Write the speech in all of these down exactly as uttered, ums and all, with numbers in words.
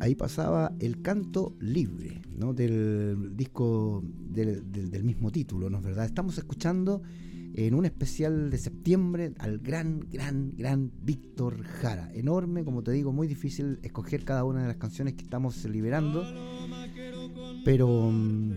ahí pasaba El Canto Libre, ¿no? Del disco del, del, del mismo título, ¿no es verdad? Estamos escuchando en un especial de septiembre al gran, gran, gran Víctor Jara. Enorme, como te digo, muy difícil escoger cada una de las canciones que estamos liberando, pero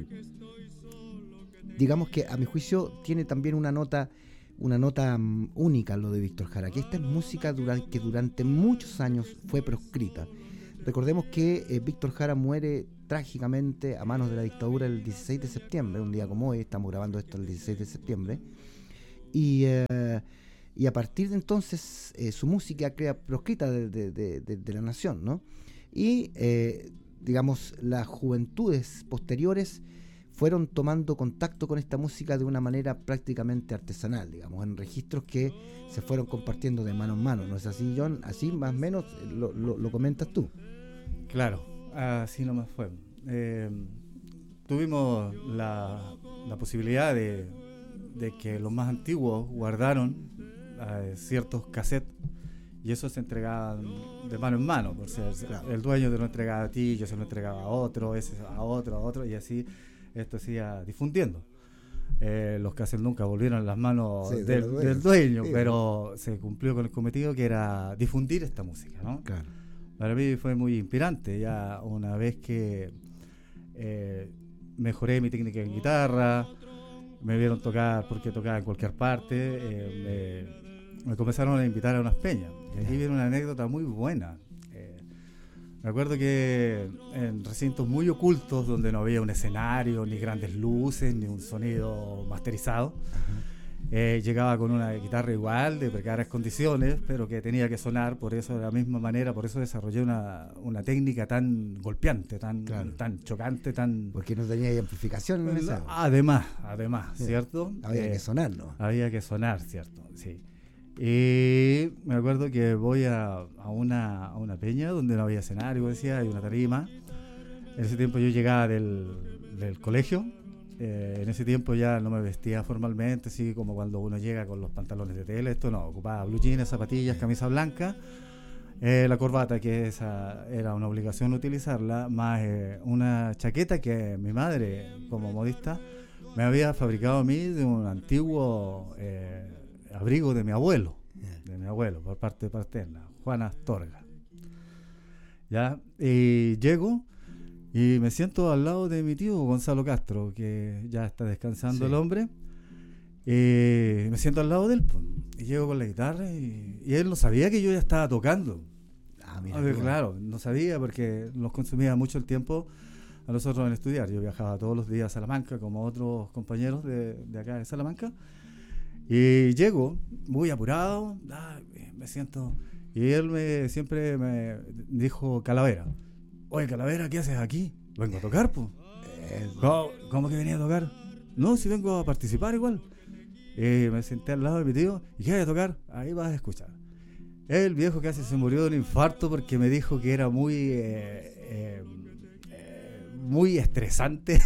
digamos que a mi juicio tiene también una nota una nota um, única lo de Víctor Jara, que esta es música durante, que durante muchos años fue proscrita. Recordemos que eh, Víctor Jara muere trágicamente a manos de la dictadura el dieciséis de septiembre, un día como hoy, estamos grabando esto el dieciséis de septiembre, y, eh, y a partir de entonces eh, su música queda proscrita de, de, de, de, de la nación, ¿no? Y eh, digamos, las juventudes posteriores fueron tomando contacto con esta música de una manera prácticamente artesanal, digamos, en registros que se fueron compartiendo de mano en mano. ¿No es así, John? Así más o menos lo, lo, lo comentas tú. Claro, así nomás fue. Eh, tuvimos la, la posibilidad de, de que los más antiguos guardaron eh, ciertos cassettes y esos se entregaban de mano en mano. Por ser, claro. El dueño te lo entregaba a ti, yo se lo entregaba a otro, ese a otro, a otro, y así esto se iba difundiendo. Eh, los cassettes nunca volvieron a las manos sí, del, de del dueño, sí, pero sí. Se cumplió con el cometido que era difundir esta música, ¿no? Claro. Para mí fue muy inspirante, ya una vez que eh, mejoré mi técnica en guitarra, me vieron tocar porque tocaba en cualquier parte, eh, me, me comenzaron a invitar a unas peñas. Y aquí viene una anécdota muy buena. Me acuerdo que en recintos muy ocultos, donde no había un escenario, ni grandes luces, ni un sonido masterizado, uh-huh. eh, llegaba con una guitarra igual, de precarias condiciones, pero que tenía que sonar, por eso de la misma manera, por eso desarrollé una, una técnica tan golpeante, tan, claro. tan chocante, tan... Porque no tenía amplificación en esa. Además, además, sí. ¿Cierto? Había eh, que sonar, ¿no? Había que sonar, ¿cierto? Sí. Y me acuerdo que voy a, a, una, a una peña donde no había escenario, decía, hay una tarima. En ese tiempo yo llegaba del, del colegio. Eh, en ese tiempo ya no me vestía formalmente, así como cuando uno llega con los pantalones de tela. Esto no, ocupaba blue jeans, zapatillas, camisa blanca, eh, la corbata, que esa era una obligación utilizarla, más eh, una chaqueta que mi madre, como modista, me había fabricado a mí de un antiguo... Eh, abrigo de mi abuelo, de mi abuelo, por parte paterna, Juan Astorga. Ya, y llego y me siento al lado de mi tío Gonzalo Castro, que ya está descansando, sí. El hombre, y me siento al lado de él, pues, y llego con la guitarra y, y él no sabía que yo ya estaba tocando. Ah, mira, a ver, claro, no sabía porque nos consumía mucho el tiempo a nosotros en estudiar. Yo viajaba todos los días a Salamanca, como otros compañeros de, de acá de Salamanca. Y llego muy apurado, ah, me siento, y él me siempre me dijo Calavera, oye Calavera, ¿qué haces aquí? Vengo a tocar, pues. ¿Cómo, ¿Cómo que venía a tocar? No, si vengo a participar igual. Y me senté al lado de mi tío, ¿y qué hay a tocar? Ahí vas a escuchar. El viejo casi se murió de un infarto porque me dijo que era muy, eh, eh, eh, muy estresante.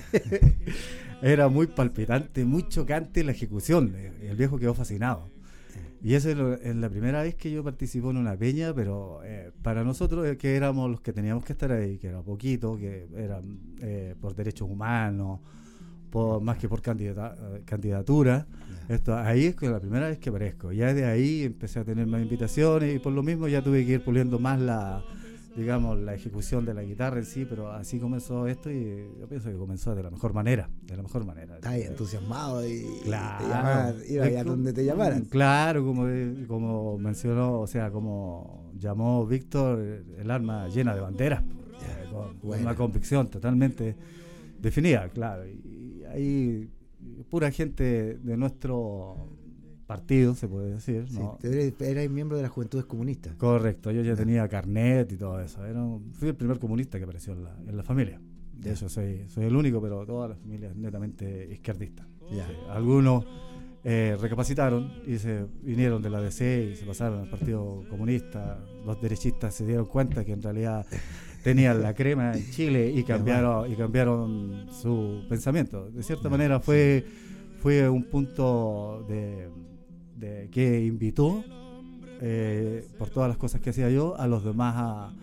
Era muy palpitante, muy chocante la ejecución. El viejo quedó fascinado. Y esa es la primera vez que yo participo en una peña, pero eh, para nosotros eh, que éramos los que teníamos que estar ahí, que era poquito, que eran eh, por derechos humanos, por, más que por candidata, candidatura. Yeah. Esto, ahí es la primera vez que aparezco. Ya de ahí empecé a tener más invitaciones y por lo mismo ya tuve que ir puliendo más la... digamos, la ejecución de la guitarra en sí, pero así comenzó esto y yo pienso que comenzó de la mejor manera, de la mejor manera. Estás ahí entusiasmado y claro, te llamaban, iba allá donde te llamaran. Claro, como, como mencionó, o sea, como llamó Víctor, el alma llena de banderas, yeah, con bueno. Una convicción totalmente definida, claro, y, y ahí pura gente de nuestro... partido, se puede decir, ¿no? Sí, eres, eres miembro de las Juventudes Comunistas. Correcto, yo ya tenía carnet y todo eso. Era un, fui el primer comunista que apareció en la, en la familia. De yeah. hecho, soy, soy el único, pero toda la familia es netamente izquierdista. Yeah. Sí, algunos eh, recapacitaron y se vinieron de la D C y se pasaron al Partido Comunista. Los derechistas se dieron cuenta que en realidad tenían la crema en Chile y cambiaron, y cambiaron su pensamiento. De cierta yeah. manera fue, fue un punto de... De, que invitó eh, por todas las cosas que hacía yo a los demás a,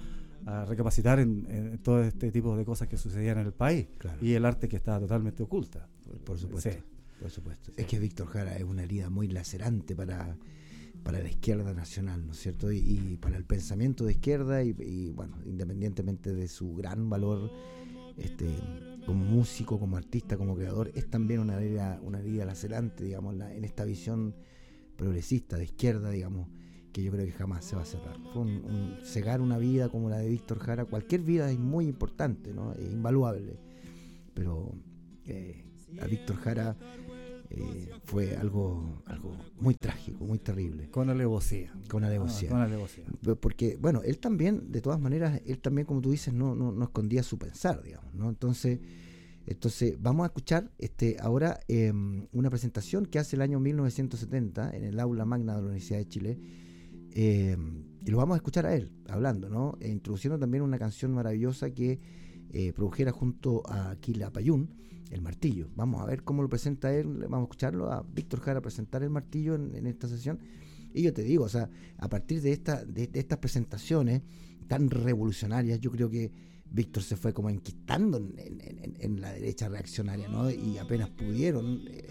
a recapacitar en, en todo este tipo de cosas que sucedían en el país, claro. y el arte que estaba totalmente oculta. Por, por supuesto, Sí. por supuesto. Sí. Es que Víctor Jara es una herida muy lacerante para, para la izquierda nacional, ¿no es cierto? Y, y para el pensamiento de izquierda y, y, bueno, independientemente de su gran valor este, como músico, como artista, como creador, es también una herida, una herida lacerante, digamos, la, en esta visión progresista de izquierda, digamos, que yo creo que jamás se va a cerrar. Fue un, un, cegar una vida como la de Víctor Jara, cualquier vida es muy importante, ¿no? Es invaluable, pero eh, a Víctor Jara eh, fue algo algo muy trágico, muy terrible. Con alevosía. Con alevosía. Ah, con alevosía. Porque, bueno, él también, de todas maneras, él también, como tú dices, no, no, no escondía su pensar, digamos, ¿no? Entonces, entonces vamos a escuchar este ahora eh, una presentación que hace el año mil novecientos setenta en el aula magna de la Universidad de Chile. Eh, y lo vamos a escuchar a él hablando, ¿no? E introduciendo también una canción maravillosa que eh, produjera junto a Quilapayún, El Martillo. Vamos a ver cómo lo presenta él, vamos a escucharlo a Víctor Jara presentar El Martillo en, en esta sesión. Y yo te digo, o sea, a partir de, esta, de, de estas presentaciones tan revolucionarias, yo creo que Víctor se fue como enquistando en, en, en, en la derecha reaccionaria, ¿no? Y apenas pudieron, eh,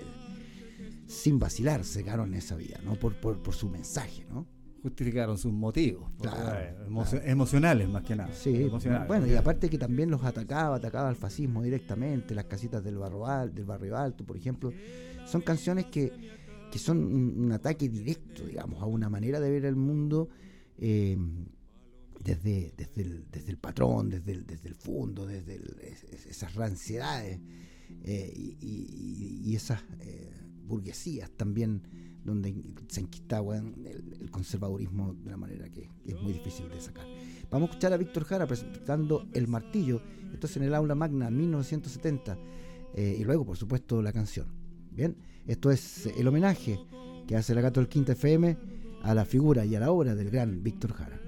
sin vacilar, cegaron esa vida, ¿no? Por, por, por su mensaje, ¿no? Justificaron sus motivos, claro, eh, emocio- claro. emocionales más que nada. Sí, emocionales. bueno, y aparte que también los atacaba, atacaba al fascismo directamente, las casitas del barrio, Al- del barrio Alto, por ejemplo, son canciones que, que son un, un ataque directo, digamos, a una manera de ver el mundo eh, desde, desde, el, desde el patrón, desde el, desde el fondo, desde el, es, esas ranciedades eh, y, y, y esas eh, burguesías también, donde se enquistaba el, el conservadurismo de una manera que, que es muy difícil de sacar. Vamos a escuchar a Víctor Jara presentando El Martillo, esto es en el aula magna mil novecientos setenta, eh, y luego por supuesto la canción. Bien, esto es el homenaje que hace la Gato del Quinta F M a la figura y a la obra del gran Víctor Jara.